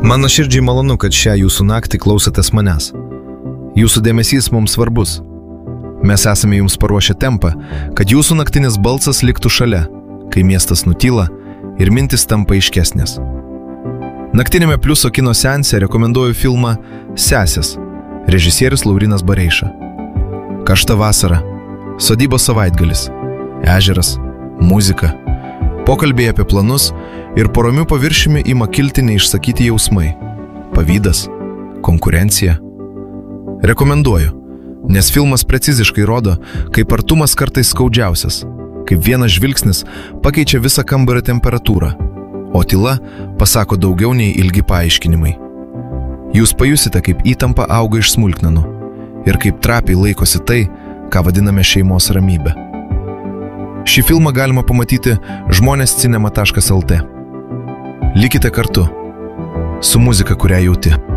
Man nuoširdžiai malonu, kad šią jūsų naktį klausotės manęs. Jūsų dėmesys mums svarbus. Mes esame jums paruošę tempą, kad jūsų naktinis balsas liktų šalia, kai miestas nutyla ir mintis tampa aiškesnės. Naktinėme Pliuso kino seanse rekomenduoju filmą Sesės, režisierius Laurynas Bareiša. Karšta vasara, sodybos savaitgalis, ežeras, muzika, pokalbiai apie planus ir po ramiu paviršiumi ima kilti neišsakyti jausmai – pavydas, konkurencija. Rekomenduoju, nes filmas preciziškai rodo, kaip artumas kartais skaudžiausias, kaip vienas žvilgsnis pakeičia visą kambario temperatūrą, o tyla pasako daugiau nei ilgi paaiškinimai. Jūs pajusite, kaip įtampa auga iš smulkmenų ir kaip trapiai laikosi tai, ką vadiname šeimos ramybė. Šį filmą galima pamatyti žmonės cinema.lt. Likite kartu su muzika, kurią jauti.